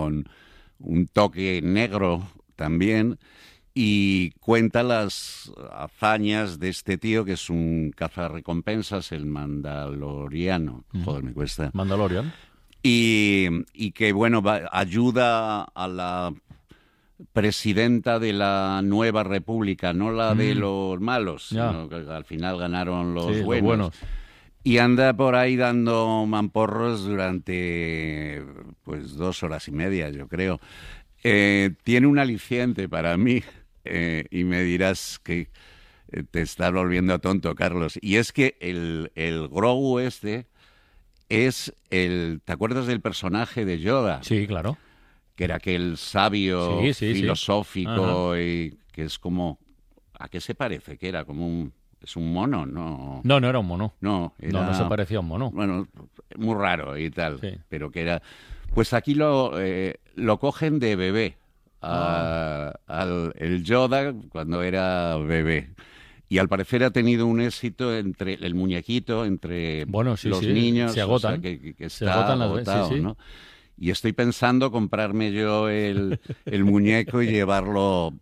con un toque negro también, y cuenta las hazañas de este tío que es un cazarrecompensas, el Mandaloriano. Joder, me cuesta. Mandalorian. Y que, bueno, ayuda a la presidenta de la nueva república, no la de los malos, sino que al final ganaron los buenos. Y anda por ahí dando mamporros durante pues 2 horas y media, yo creo. Tiene un aliciente para mí, y me dirás que te estás volviendo tonto, Carlos. Y es que el Grogu este es ¿te acuerdas del personaje de Yoda? Sí, claro. Que era aquel sabio filosófico y que es como... ¿A qué se parece? Que era como es un mono, ¿no? No era un mono. No se parecía a un mono. Bueno, muy raro y tal, sí. Pero que era... Pues aquí lo cogen de bebé, el Yoda cuando era bebé. Y al parecer ha tenido un éxito entre el muñequito, entre los niños. Se agotan. O sea, que se está agotan agotado, ¿no? Y estoy pensando comprarme yo el muñeco y llevarlo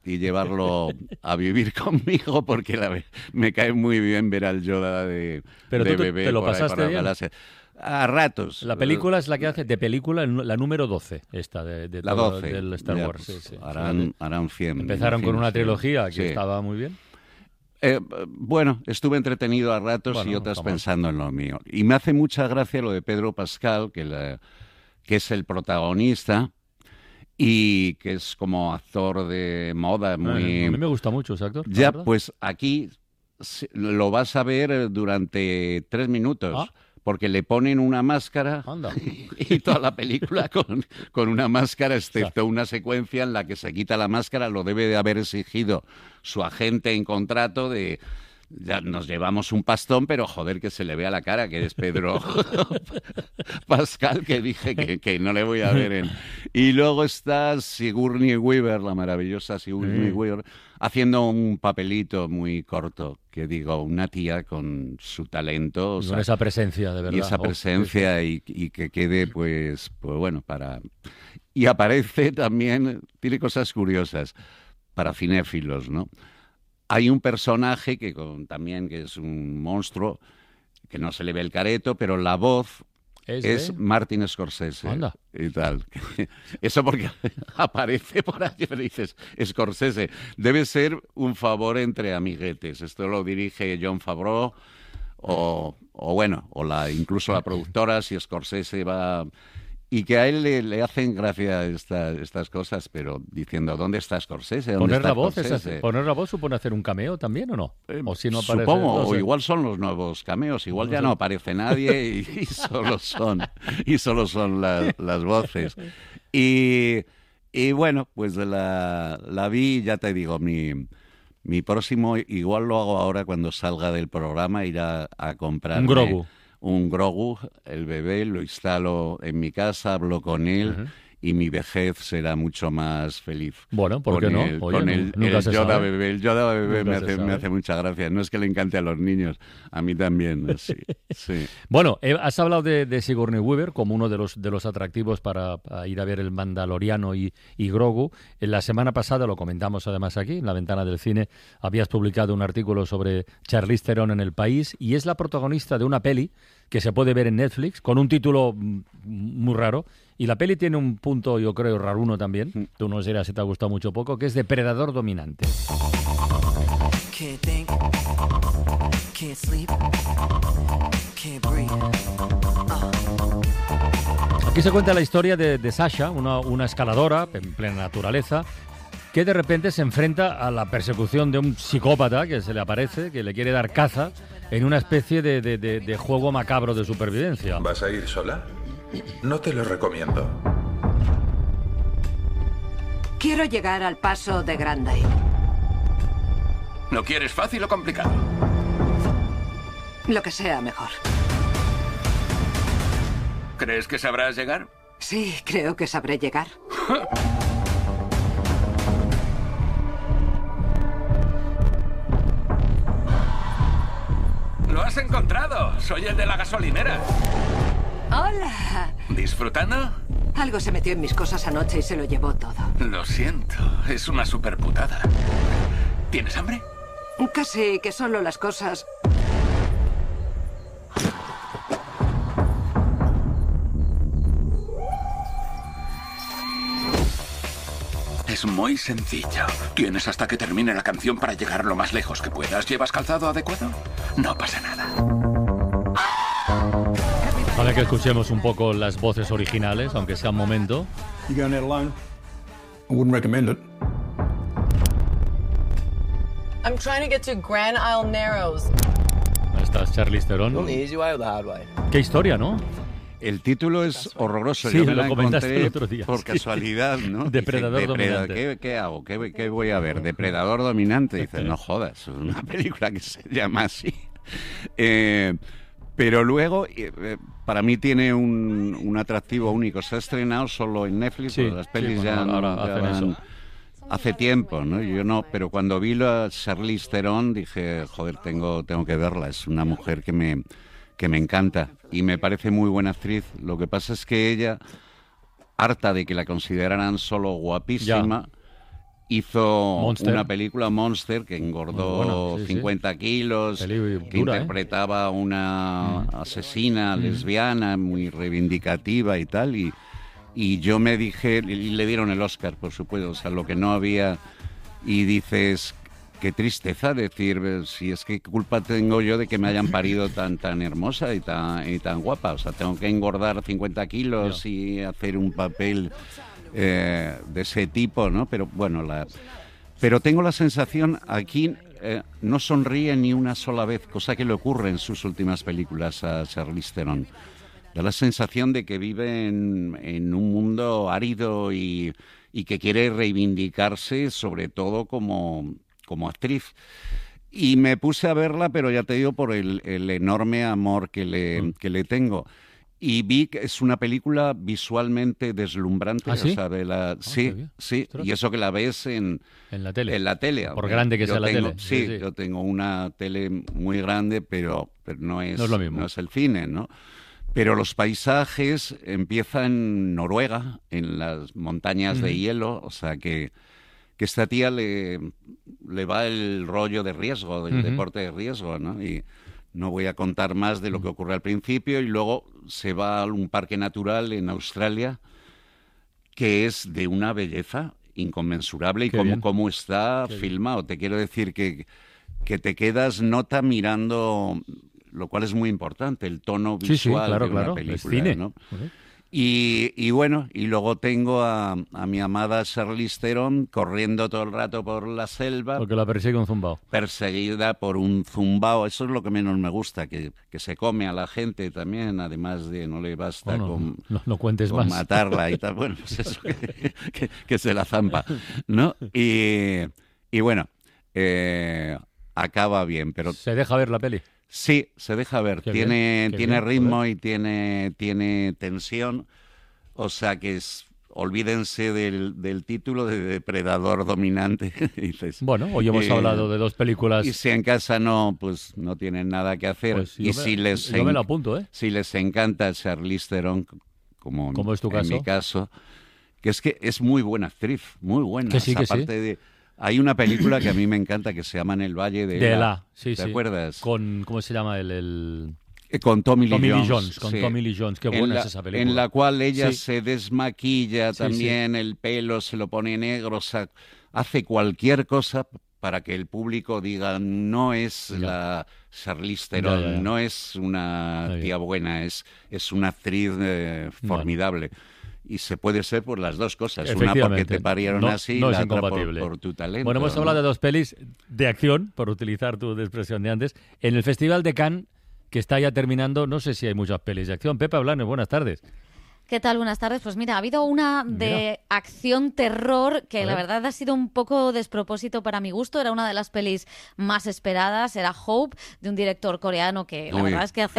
a vivir conmigo, porque me cae muy bien ver al Yoda de bebé. ¿Te lo pasaste bien? A ratos. La película es la que hace de película, la número 12, esta de la 12 del Star ya, Wars. Pues, sí. Harán 100. Empezaron con una trilogía que estaba muy bien. Bueno, estuve entretenido a ratos y otras pensando en lo mío. Y me hace mucha gracia lo de Pedro Pascal, que es el protagonista y que es como actor de moda. A mí me gusta mucho ese actor. Ya, pues aquí lo vas a ver durante 3 minutos. Porque le ponen una máscara y toda la película con una máscara, excepto una secuencia en la que se quita la máscara. Lo debe de haber exigido su agente en contrato de... Ya nos llevamos un pastón, pero joder, que se le vea la cara, que es Pedro Pascal, que dije que no le voy a ver Y luego está Sigourney Weaver, la maravillosa Sigourney Weaver, haciendo un papelito muy corto, que digo, una tía con su talento. Con esa presencia, de verdad. Y esa presencia y que quede, pues bueno, para... Y aparece también, tiene cosas curiosas para cinéfilos, ¿no? Hay un personaje también que es un monstruo, que no se le ve el careto, pero la voz es Martin Scorsese. Anda. Y tal. Eso porque aparece por ahí, pero dices, Scorsese. Debe ser un favor entre amiguetes. Esto lo dirige Jon Favreau o incluso la productora, si Scorsese va... Y que a él le hacen gracia estas cosas, pero diciendo, ¿dónde está Scorsese? ¿Poner la voz supone hacer un cameo también o no? O si no aparece, supongo, no sé. O igual son los nuevos cameos, igual no aparece nadie y solo son las voces. Y bueno, pues la vi, ya te digo, mi próximo, igual lo hago ahora cuando salga del programa, ir a comprarme un Grogu, el bebé, lo instalo en mi casa, hablo con él y mi vejez será mucho más feliz. Bueno, ¿por qué no? Con el Yoda bebé. El Yoda bebé me hace mucha gracia. No es que le encante a los niños, a mí también. Sí. Bueno, has hablado de Sigourney Weaver como uno de los atractivos para ir a ver el Mandaloriano y Grogu. La semana pasada, lo comentamos además aquí, en la ventana del cine, habías publicado un artículo sobre Charlize Theron en El País, y es la protagonista de una peli que se puede ver en Netflix, con un título muy raro. Y la peli tiene un punto, yo creo, raruno también. Tú no serás si te ha gustado mucho o poco, que es Depredador Dominante. Aquí se cuenta la historia de Sasha, una escaladora en plena naturaleza, que de repente se enfrenta a la persecución de un psicópata que se le aparece, que le quiere dar caza en una especie de juego macabro de supervivencia. ¿Vas a ir sola? No te lo recomiendo. Quiero llegar al paso de Grandai. ¿Lo quieres fácil o complicado? Lo que sea mejor. ¿Crees que sabrás llegar? Sí, creo que sabré llegar. ¡Lo has encontrado! Soy el de la gasolinera. ¡Hola! ¿Disfrutando? Algo se metió en mis cosas anoche y se lo llevó todo. Lo siento, es una superputada. ¿Tienes hambre? Casi, que solo las cosas... Es muy sencillo. Tienes hasta que termine la canción para llegar lo más lejos que puedas. ¿Llevas calzado adecuado? No pasa nada. Para que escuchemos un poco las voces originales, aunque sea un momento. You going it alone? I wouldn't recommend it. I'm trying to get to Grand Isle Narrows. Ahí está Charlize Theron. The easy way or the hard way? Qué historia, ¿no? El título es horroroso. Sí, yo me lo la comentaste encontré el otro día. por Sí. casualidad, ¿no? Depredador dominante. ¿Qué hago? ¿Qué voy a ver? Depredador dominante. Dice, no jodas, es una película que se llama así. Pero luego, para mí tiene un atractivo único. Se ha estrenado solo en Netflix, Sí, pero las pelis sí, ya, bueno, ahora ya hacen van... eso. Hace tiempo, ¿no? Yo no, pero cuando vi a Charlize Theron dije, joder, tengo que verla. Es una mujer que me encanta y me parece muy buena actriz. Lo que pasa es que ella, harta de que la consideraran solo guapísima, hizo Monster. una película, Monster, que engordó 50 kilos, que interpretaba a una asesina lesbiana muy reivindicativa y tal, y yo me dije, y le dieron el Oscar, por supuesto, o sea, lo que no había, y dices... Qué tristeza decir, si es que qué culpa tengo yo de que me hayan parido tan hermosa y tan guapa. O sea, tengo que engordar 50 kilos y hacer un papel de ese tipo, ¿no? Pero bueno, pero tengo la sensación, aquí no sonríe ni una sola vez, cosa que le ocurre en sus últimas películas a Charlize Theron. Da la sensación de que vive en un mundo árido y que quiere reivindicarse, sobre todo como actriz. Y me puse a verla, pero ya te digo, por el enorme amor que le tengo. Y vi que es una película visualmente deslumbrante. ¿Ah, sí? O sea, sí. Y eso que la ves en la tele. En la tele. Por grande que sea la tele. Sí, yo tengo una tele muy grande, pero no es lo mismo. No es el cine, ¿no? Pero los paisajes empiezan en Noruega, en las montañas de hielo, o sea que esta tía le va el rollo de riesgo, del deporte de riesgo, ¿no? Y no voy a contar más de lo que ocurre al principio, y luego se va a un parque natural en Australia que es de una belleza inconmensurable y cómo está filmado. Te quiero decir que te quedas nota mirando, lo cual es muy importante, el tono visual de una película, es cine, ¿no? Y bueno, y luego tengo a mi amada Charlize Theron corriendo todo el rato por la selva. Porque la persigue un zumbao. Perseguida por un zumbao. Eso es lo que menos me gusta, que se come a la gente también, además de no le basta no cuentes con más. matarla y tal. Bueno, pues eso que se la zampa, ¿no? Y bueno, acaba bien, pero... ¿Se deja ver la peli? Sí, se deja ver. Tiene ritmo y tiene tensión. O sea que olvídense del título de Depredador Dominante. Dices, bueno, hoy hemos hablado de dos películas. Y si en casa no tienen nada que hacer. Pues y yo me lo apunto, si les encanta Charlize Theron, como es tu en mi caso, que es muy buena actriz, muy buena. Que sí, hay una película que a mí me encanta que se llama En el Valle de Ela. Sí, ¿Te acuerdas? ¿Cómo se llama Con Tommy Lee Jones. Con Tommy Lee Jones, qué buena es esa película. En la cual ella se desmaquilla también, el pelo se lo pone negro, o sea, hace cualquier cosa para que el público diga, no es la Charlize Theron, no es una tía buena, es una actriz formidable. Y se puede ser por las dos cosas. Una porque te parieron así y la otra por tu talento. Bueno, hemos hablado de dos pelis de acción, por utilizar tu expresión de antes. En el Festival de Cannes, que está ya terminando, no sé si hay muchas pelis de acción. Pepe Blanes, buenas tardes. ¿Qué tal? Buenas tardes. Pues mira, ha habido una de acción-terror que la verdad ha sido un poco despropósito para mi gusto. Era una de las pelis más esperadas. Era Hope, de un director coreano que la verdad es que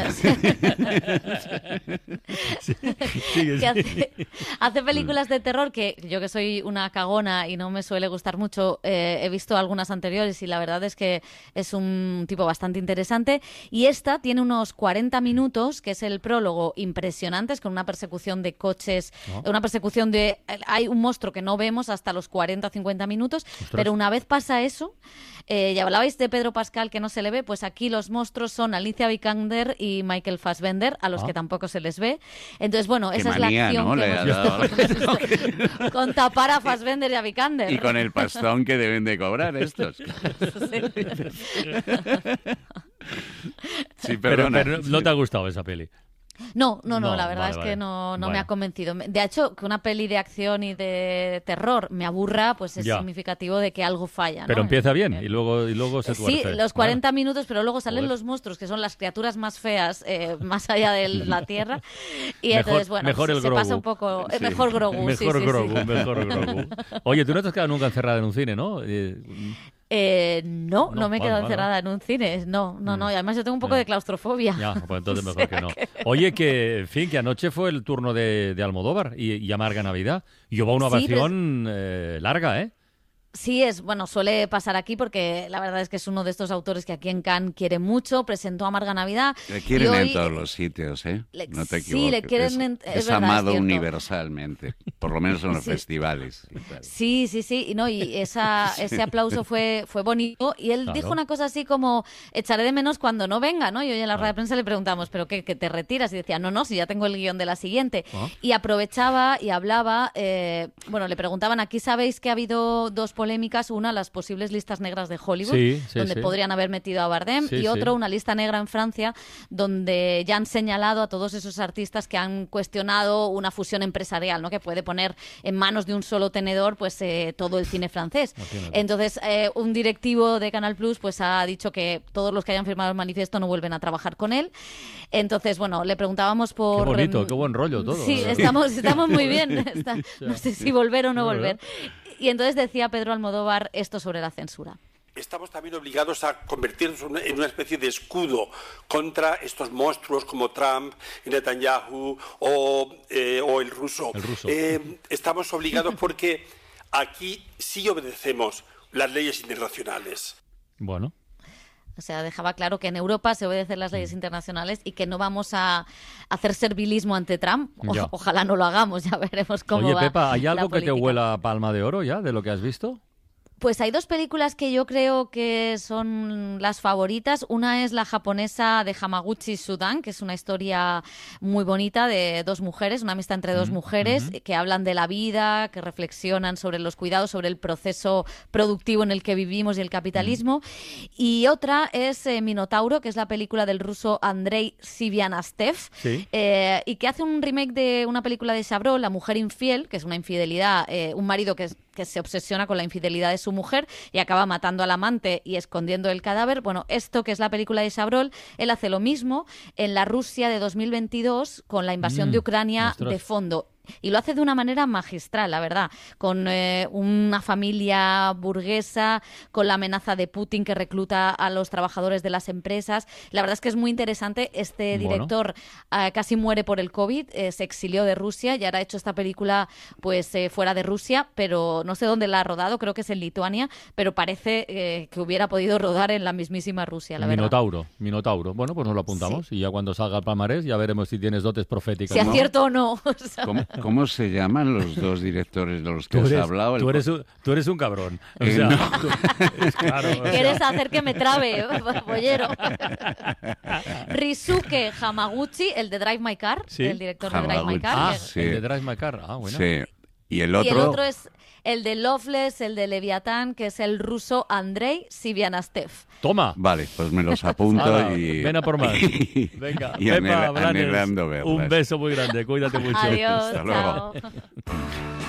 hace películas de terror que yo, que soy una cagona y no me suele gustar mucho, he visto algunas anteriores y la verdad es que es un tipo bastante interesante. Y esta tiene unos 40 minutos, que es el prólogo, impresionantes, con una persona persecución de coches, una persecución de... Hay un monstruo que no vemos hasta los 40 o 50 minutos, pero una vez pasa eso, ya hablabais de Pedro Pascal que no se le ve, pues aquí los monstruos son Alicia Vikander y Michael Fassbender, a los que tampoco se les ve. Entonces, bueno, esa manía, es la acción, ¿no? que hemos visto con tapar a Fassbender y a Vikander. Y con el pastón que deben de cobrar estos. Sí, pero no te ha gustado esa peli. No, la verdad es que no me ha convencido. De hecho, que una peli de acción y de terror me aburra, pues es significativo de que algo falla, ¿no? Pero empieza bien y luego se tuerce. Sí, los 40 minutos, pero luego salen los monstruos, que son las criaturas más feas más allá de la Tierra. Y entonces, bueno, mejor se pasa un poco... Mejor Grogu, mejor Grogu. Oye, tú no te has quedado nunca encerrada en un cine, ¿no? No me he quedado encerrada en un cine. No. Y además yo tengo un poco de claustrofobia. Ya, pues entonces mejor que no. Oye, que anoche fue el turno de Almodóvar y Amarga Navidad. Y hubo una ovación larga, ¿eh? Sí, suele pasar aquí porque la verdad es que es uno de estos autores que aquí en Cannes quiere mucho, presentó Amarga Navidad. Le quieren en todos los sitios, ¿eh? No te equivoques. Sí, le quieren es verdad, amado es universalmente, por lo menos en los festivales. Sí, y ese aplauso fue bonito y él dijo una cosa así como, echaré de menos cuando no venga, ¿no? Y hoy en la rueda de prensa le preguntamos, ¿pero qué, que te retiras? Y decía, no, si ya tengo el guión de la siguiente. Y aprovechaba y hablaba, le preguntaban, aquí sabéis que ha habido dos polémicas, una, las posibles listas negras de Hollywood, donde podrían haber metido a Bardem, y otro, una lista negra en Francia, donde ya han señalado a todos esos artistas que han cuestionado una fusión empresarial, ¿no? Que puede poner en manos de un solo tenedor pues todo el cine francés. Entonces, un directivo de Canal Plus pues ha dicho que todos los que hayan firmado el manifiesto no vuelven a trabajar con él. Entonces, le preguntábamos por... Qué bonito, qué buen rollo todo. Sí, estamos muy bien. No sé si volver o no volver. Y entonces decía Pedro Almodóvar esto sobre la censura. Estamos también obligados a convertirnos en una especie de escudo contra estos monstruos como Trump, Netanyahu o el ruso. Estamos obligados porque aquí sí obedecemos las leyes internacionales. Bueno. O sea, dejaba claro que en Europa se obedecen las leyes internacionales y que no vamos a hacer servilismo ante Trump. Ojalá no lo hagamos, ya veremos cómo va. Oye, Pepa, ¿hay algo que te huela a palma de oro ya de lo que has visto? Pues hay dos películas que yo creo que son las favoritas. Una es la japonesa de Hamaguchi Sudan, que es una historia muy bonita de dos mujeres, una amistad entre dos mujeres que hablan de la vida, que reflexionan sobre los cuidados, sobre el proceso productivo en el que vivimos y el capitalismo. Y otra es Minotauro, que es la película del ruso Andrei Sivianastev, y que hace un remake de una película de Chabrol, La mujer infiel, que es una infidelidad, un marido que se obsesiona con la infidelidad de su mujer y acaba matando al amante y escondiendo el cadáver. Bueno, esto que es la película de Chabrol, él hace lo mismo en la Rusia de 2022 con la invasión de Ucrania de fondo. Y lo hace de una manera magistral, la verdad, con una familia burguesa, con la amenaza de Putin que recluta a los trabajadores de las empresas. La verdad es que es muy interesante. Este director casi muere por el COVID, se exilió de Rusia y ahora ha hecho esta película pues fuera de Rusia, pero no sé dónde la ha rodado, creo que es en Lituania, pero parece que hubiera podido rodar en la mismísima Rusia, la verdad. Minotauro. Bueno, pues nos lo apuntamos y ya cuando salga el palmarés ya veremos si tienes dotes proféticas. Si acierto o no. O sea, ¿Cómo se llaman los dos directores de los que has hablado? Tú eres un cabrón. O sea, claro, ¿quieres hacer que me trabe, bollero? Ryusuke Hamaguchi, el de Drive My Car, el director de Drive My Car. El de Drive My Car. Bueno. Sí. Y el otro es el de Loveless, el de Leviatán, que es el ruso Andrei Sivianastev. Toma. Vale, pues me los apunto y... Ven a por más. Venga, y Pepa anhelando verlas. Un beso muy grande, cuídate mucho. Adiós, Hasta luego. chao.